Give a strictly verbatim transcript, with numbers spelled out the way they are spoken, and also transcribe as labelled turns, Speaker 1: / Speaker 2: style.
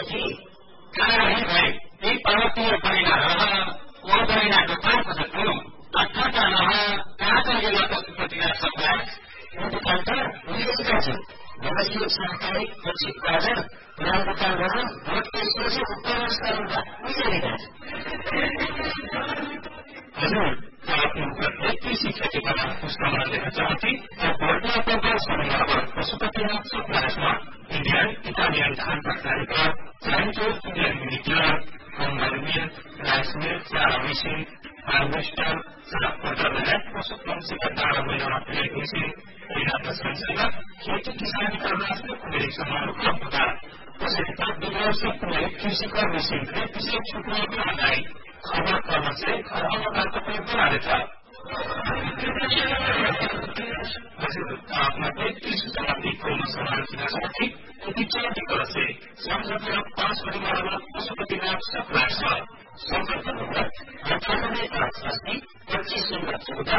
Speaker 1: कि कहाँ है भाइ यही पर्वतीय परिणा रह वो परिणाको पाँच सकूं अर्थात रह कहाँ का जिला पशुपतिनाथ सबलाई यो दुकान त उनीहरूका छन् व्यवसायिक सरकारी लक्षित बाजार पुरानो दुकान रह भोट त्यसपछि उत्तर गरूँगा उनीहरूका हजुर प्रत्येक कृषि खेतीमा पुष्पमा देख्न चाहन्थे र भोटमा प्रभाव समयमा पशुपतिनाथ सबलाईमा इन्डियन इटालियन धान तरकारीका चाइन्टो इन्डियन मिलिटर कम्बाइनियन राइस मिल चारा मेसिन हार्वेस्टर चारा पोर्टल पशु पंक्षीका दाना महिनामा प्रयोग मेसिन पहिला संस्थामा खेती किसानी का राष्ट्र कुनै समारोह उपलब्धता त्यसैले विवरणसित कुनै कृषिका मेसिन र कृषि छुट्याउनु लगाई खबर गर्न चाहिँ खबरबाट पनि बनाएको छ हजुर आपमा तेत्तीस शताब्दी पूर्व समालोचना साथी उच्चारण करसे संसदीय पाँच परिवारमा पशुपतिनाथ सप्लाई छ संसद भवन अठानब्बे पाँच अस्सी पच्चीस नंबर चौदह